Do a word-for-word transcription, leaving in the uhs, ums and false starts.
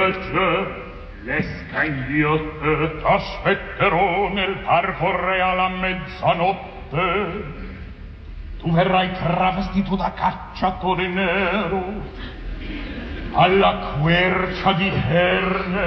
dolce, l'esca inghiotte. T'aspetterò nel parco reale a mezzanotte. Tu verrai travestito da cacciatore nero alla quercia di Herne.